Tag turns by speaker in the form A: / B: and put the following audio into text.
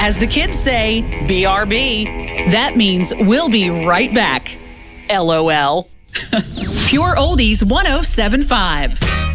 A: As the kids say, BRB. That means we'll be right back. LOL. Pure Oldies 1075.